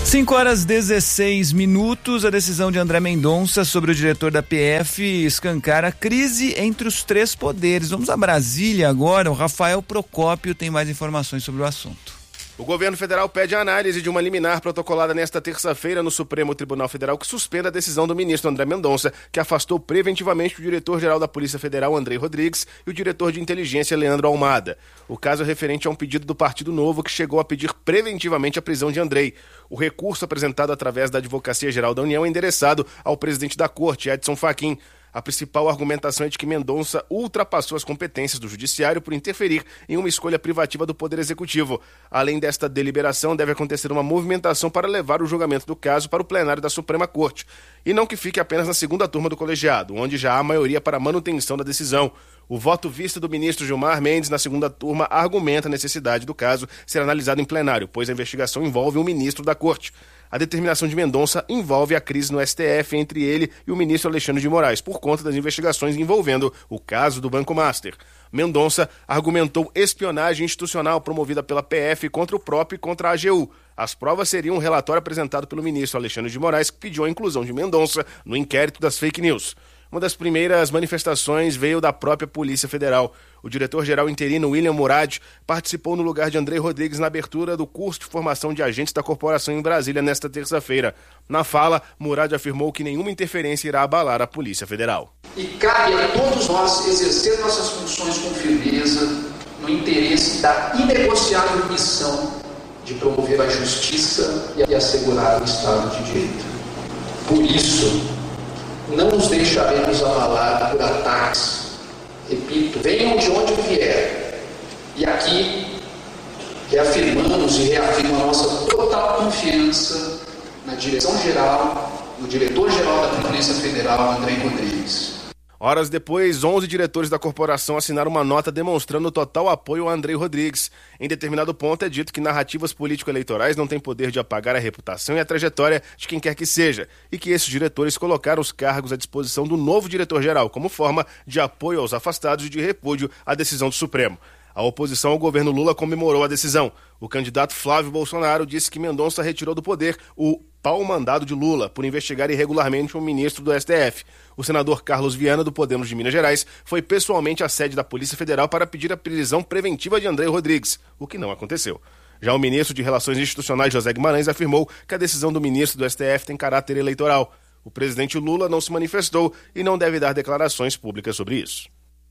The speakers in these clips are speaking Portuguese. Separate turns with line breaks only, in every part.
5h16. A decisão de André Mendonça sobre o diretor da PF escancara a crise entre os três poderes. Vamos a Brasília agora. O Rafael Procópio tem mais informações sobre o assunto.
O governo federal pede a análise de uma liminar protocolada nesta terça-feira no Supremo Tribunal Federal que suspenda a decisão do ministro André Mendonça, que afastou preventivamente o diretor-geral da Polícia Federal, Andrei Rodrigues, e o diretor de inteligência, Leandro Almada. O caso é referente a um pedido do Partido Novo que chegou a pedir preventivamente a prisão de Andrei. O recurso apresentado através da Advocacia Geral da União é endereçado ao presidente da Corte, Edson Fachin. A principal argumentação é de que Mendonça ultrapassou as competências do Judiciário por interferir em uma escolha privativa do Poder Executivo. Além desta deliberação, deve acontecer uma movimentação para levar o julgamento do caso para o plenário da Suprema Corte. E não que fique apenas na segunda turma do colegiado, onde já há maioria para a manutenção da decisão. O voto visto do ministro Gilmar Mendes na segunda turma argumenta a necessidade do caso ser analisado em plenário, pois a investigação envolve um ministro da Corte. A determinação de Mendonça envolve a crise no STF entre ele e o ministro Alexandre de Moraes, por conta das investigações envolvendo o caso do Banco Master. Mendonça argumentou espionagem institucional promovida pela PF contra o próprio e contra a AGU. As provas seriam um relatório apresentado pelo ministro Alexandre de Moraes, que pediu a inclusão de Mendonça no inquérito das fake news. Uma das primeiras manifestações veio da própria Polícia Federal. O diretor-geral interino William Murad participou no lugar de Andrei Rodrigues na abertura do curso de formação de agentes da corporação em Brasília nesta terça-feira. Na fala, Murad afirmou que nenhuma interferência irá abalar a Polícia Federal.
E cabe a todos nós exercer nossas funções com firmeza, no interesse da inegociável missão de promover a justiça e assegurar o Estado de Direito. Por isso, não nos deixaremos abalar por ataques. Repito, venham de onde vier. E aqui reafirmamos e reafirmo a nossa total confiança na direção-geral, no diretor-geral da Polícia Federal, Andrei Rodrigues.
Horas depois, 11 diretores da corporação assinaram uma nota demonstrando total apoio a Andrei Rodrigues. Em determinado ponto é dito que narrativas político-eleitorais não têm poder de apagar a reputação e a trajetória de quem quer que seja, e que esses diretores colocaram os cargos à disposição do novo diretor-geral como forma de apoio aos afastados e de repúdio à decisão do Supremo. A oposição ao governo Lula comemorou a decisão. O candidato Flávio Bolsonaro disse que Mendonça retirou do poder o pau-mandado de Lula por investigar irregularmente um ministro do STF. O senador Carlos Viana, do Podemos de Minas Gerais, foi pessoalmente à sede da Polícia Federal para pedir a prisão preventiva de Andrei Rodrigues, o que não aconteceu. Já o ministro de Relações Institucionais, José Guimarães, afirmou que a decisão do ministro do STF tem caráter eleitoral. O presidente Lula não se manifestou e não deve dar declarações públicas sobre isso.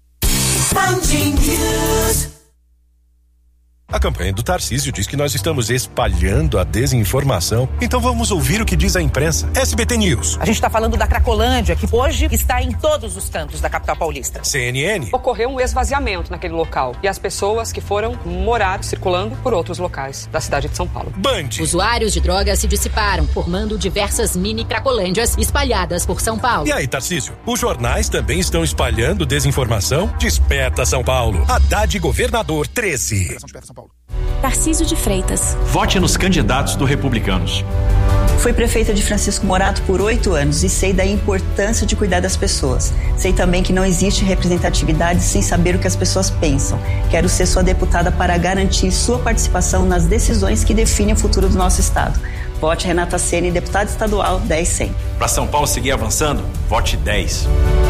A campanha do Tarcísio diz que nós estamos espalhando a desinformação. Então vamos ouvir o que diz a imprensa. SBT News.
A gente está falando da Cracolândia, que hoje está em todos os cantos da capital paulista.
CNN.
Ocorreu um esvaziamento naquele local e as pessoas que foram morar circulando por outros locais da cidade de São Paulo.
Band.
Usuários de drogas se dissiparam, formando diversas mini Cracolândias espalhadas por São Paulo.
E aí, Tarcísio? Os jornais também estão espalhando desinformação? Desperta São Paulo. Haddad Governador 13.
Tarcísio de Freitas.
Vote nos candidatos do Republicanos.
Fui prefeita de Francisco Morato por 8 anos e sei da importância de cuidar das pessoas. Sei também que não existe representatividade sem saber o que as pessoas pensam. Quero ser sua deputada para garantir sua participação nas decisões que definem o futuro do nosso estado. Vote Renata Ceni, deputada estadual 10-100.
Para São Paulo seguir avançando, vote 10.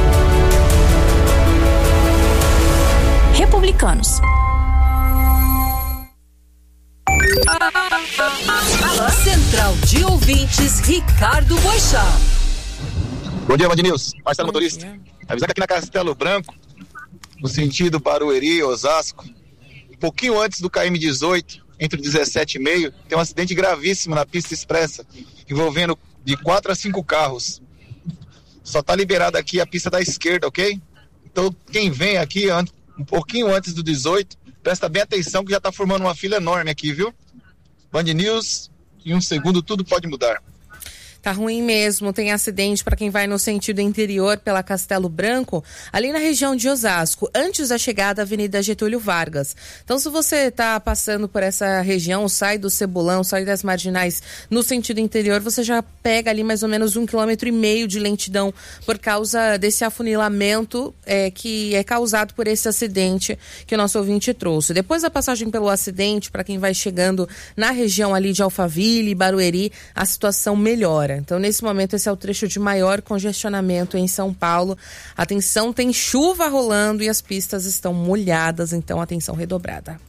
Republicanos.
Central de Ouvintes, Ricardo Boixá.
Bom dia, Band News. Marcelo Motorista. Avisar que aqui na Castelo Branco, no sentido Barueri, Osasco, um pouquinho antes do KM18, entre 17 e meio, tem um acidente gravíssimo na pista expressa, envolvendo de 4 a 5 carros. Só está liberada aqui a pista da esquerda, ok? Então, quem vem aqui um pouquinho antes do 18, presta bem atenção que já está formando uma fila enorme aqui, viu? Band News, em um segundo tudo pode mudar.
Tá ruim mesmo, tem acidente para quem vai no sentido interior pela Castelo Branco, ali na região de Osasco, antes da chegada da Avenida Getúlio Vargas. Então, se você tá passando por essa região, sai do Cebulão, sai das Marginais no sentido interior, você já pega ali mais ou menos 1,5 km de lentidão por causa desse afunilamento que é causado por esse acidente que o nosso ouvinte trouxe. Depois da passagem pelo acidente, para quem vai chegando na região ali de Alphaville e Barueri, a situação melhora. Então, nesse momento, esse é o trecho de maior congestionamento em São Paulo. Atenção, tem chuva rolando e as pistas estão molhadas, então atenção redobrada.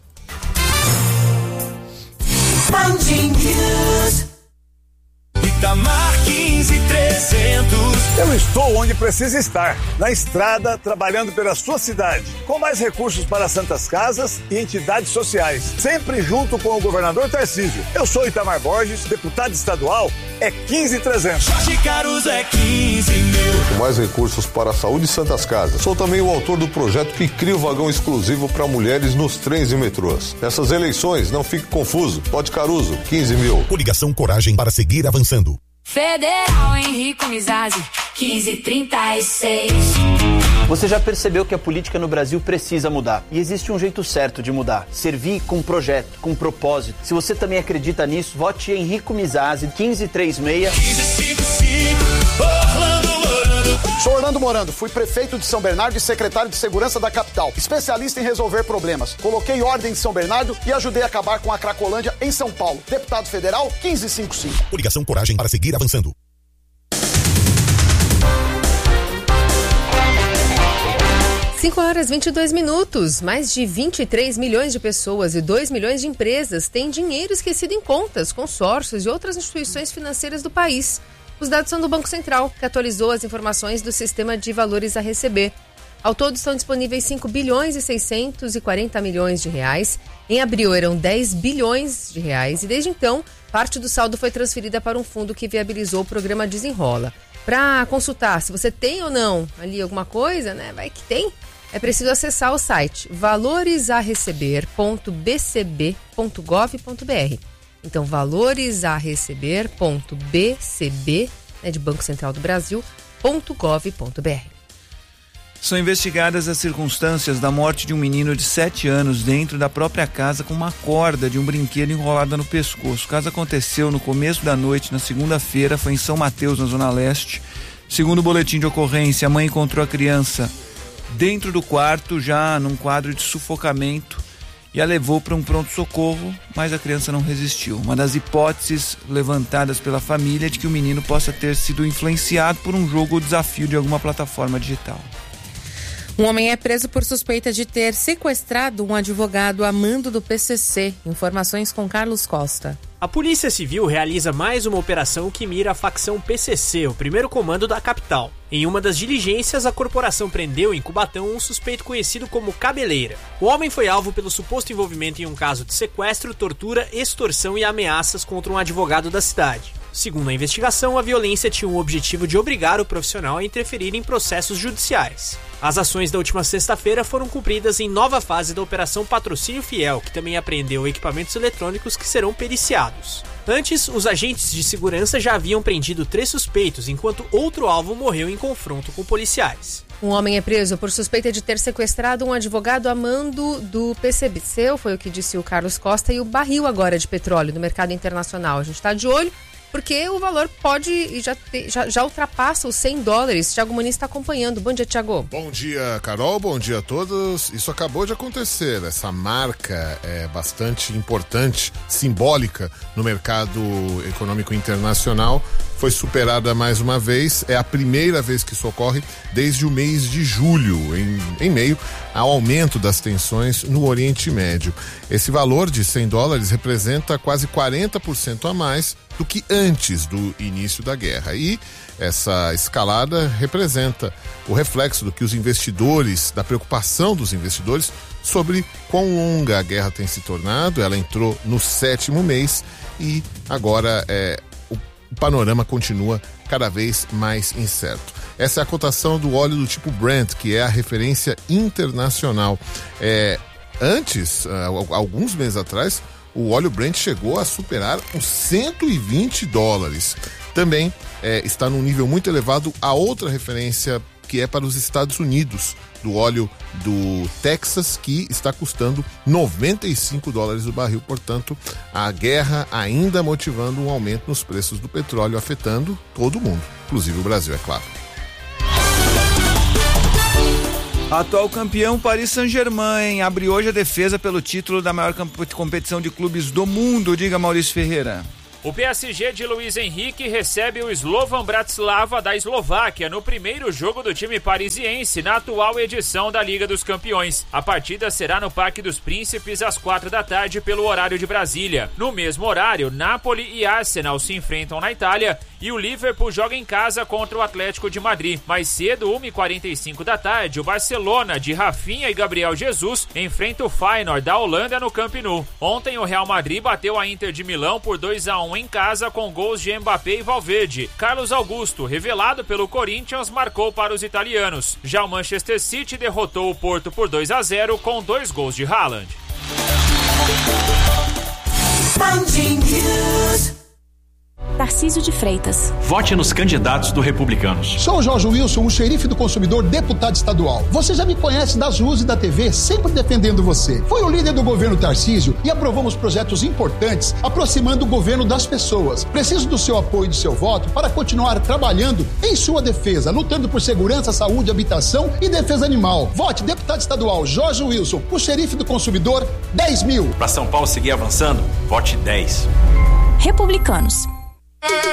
Itamar 15300. Eu estou onde precisa estar, na estrada, trabalhando pela sua cidade, com mais recursos para santas casas e entidades sociais, sempre junto com o governador Tarcísio. Eu sou Itamar Borges, deputado estadual, é 15300.
Jorge Caruso é 15 mil.
Com mais recursos para a saúde e santas casas. Sou também o autor do projeto que cria o vagão exclusivo para mulheres nos trens e metrôs. Nessas eleições, não fique confuso. Vote Caruso, 15 mil.
Coligação Coragem para seguir avançando.
Federal Henrico Mizrazi, 1536.
Você já percebeu que a política no Brasil precisa mudar. E existe um jeito certo de mudar. Servir com projeto, com propósito. Se você também acredita nisso, vote Henrico Mizrazi, 1536.
1555, Orlando Morando.
Sou Orlando Morando, fui prefeito de São Bernardo e secretário de Segurança da capital. Especialista em resolver problemas. Coloquei ordem em São Bernardo e ajudei a acabar com a Cracolândia em São Paulo. Deputado federal, 1555.
Coligação Coragem para seguir avançando.
5h22. Mais de 23 milhões de pessoas e 2 milhões de empresas têm dinheiro esquecido em contas, consórcios e outras instituições financeiras do país. Os dados são do Banco Central, que atualizou as informações do Sistema de Valores a Receber. Ao todo, estão disponíveis 5 bilhões e 640 milhões de reais. Em abril, eram 10 bilhões de reais. E desde então, parte do saldo foi transferida para um fundo que viabilizou o programa Desenrola. Para consultar se você tem ou não ali alguma coisa, né? Vai que tem. É preciso acessar o site valoresareceber.bcb.gov.br. Então, valoresareceber.bcb, de Banco Central do Brasil.gov.br.
São investigadas as circunstâncias da morte de um menino de 7 anos dentro da própria casa com uma corda de um brinquedo enrolada no pescoço. O caso aconteceu no começo da noite, na segunda-feira, foi em São Mateus, na Zona Leste. Segundo o boletim de ocorrência, a mãe encontrou a criança dentro do quarto, já num quadro de sufocamento, e a levou para um pronto-socorro, mas a criança não resistiu. Uma das hipóteses levantadas pela família é de que o menino possa ter sido influenciado por um jogo ou desafio de alguma plataforma digital.
Um homem é preso por suspeita de ter sequestrado um advogado a mando do PCC. Informações com Carlos Costa.
A Polícia Civil realiza mais uma operação que mira a facção PCC, o primeiro comando da capital. Em uma das diligências, a corporação prendeu em Cubatão um suspeito conhecido como Cabeleira. O homem foi alvo pelo suposto envolvimento em um caso de sequestro, tortura, extorsão e ameaças contra um advogado da cidade. Segundo a investigação, a violência tinha o objetivo de obrigar o profissional a interferir em processos judiciais. As ações da última sexta-feira foram cumpridas em nova fase da Operação Patrocínio Fiel, que também apreendeu equipamentos eletrônicos que serão periciados. Antes, os agentes de segurança já haviam prendido 3 suspeitos, enquanto outro alvo morreu em confronto com policiais.
Um homem é preso por suspeita de ter sequestrado um advogado a mando do PCC, foi o que disse o Carlos Costa, e o barril agora de petróleo no mercado internacional. A gente está de olho, porque o valor pode e já ultrapassa os $100. Thiago Muniz está acompanhando. Bom dia, Thiago.
Bom dia, Carol. Bom dia a todos. Isso acabou de acontecer. Essa marca é bastante importante, simbólica no mercado econômico internacional. Foi superada mais uma vez. É a primeira vez que isso ocorre desde o mês de julho, em meio ao aumento das tensões no Oriente Médio. Esse valor de $100 representa quase 40% a mais do que antes do início da guerra. E essa escalada representa o reflexo do que os investidores, da preocupação dos investidores sobre quão longa a guerra tem se tornado. Ela entrou no 7º mês e agora o panorama continua cada vez mais incerto. Essa é a cotação do óleo do tipo Brent, que é a referência internacional. Antes, alguns meses atrás, o óleo Brent chegou a superar os $120. Também está num nível muito elevado a outra referência que é para os Estados Unidos, do óleo do Texas, que está custando $95 o barril. Portanto, a guerra ainda motivando um aumento nos preços do petróleo, afetando todo mundo, inclusive o Brasil, é claro.
Atual campeão Paris Saint-Germain abre hoje a defesa pelo título da maior competição de clubes do mundo. Diga, Maurício Ferreira.
O PSG de Luiz Henrique recebe o Slovan Bratislava da Eslováquia no primeiro jogo do time parisiense na atual edição da Liga dos Campeões. A partida será no Parque dos Príncipes às 4h pelo horário de Brasília. No mesmo horário, Napoli e Arsenal se enfrentam na Itália e o Liverpool joga em casa contra o Atlético de Madrid. Mais cedo, 1h45 o Barcelona de Rafinha e Gabriel Jesus enfrenta o Feyenoord da Holanda no Camp Nou. Ontem o Real Madrid bateu a Inter de Milão por 2-1 em casa com gols de Mbappé e Valverde. Carlos Augusto, revelado pelo Corinthians, marcou para os italianos. Já o Manchester City derrotou o Porto por 2-0 com 2 gols de Haaland.
Tarcísio de Freitas.
Vote nos candidatos do Republicanos.
Sou o Jorge Wilson, o xerife do consumidor, deputado estadual. Você já me conhece das ruas e da TV, sempre defendendo você. Fui o líder do governo Tarcísio e aprovamos projetos importantes, aproximando o governo das pessoas. Preciso do seu apoio e do seu voto para continuar trabalhando em sua defesa, lutando por segurança, saúde, habitação e defesa animal. Vote deputado estadual Jorge Wilson, o xerife do consumidor, 10.000.
Para São Paulo seguir avançando, vote 10.
Republicanos.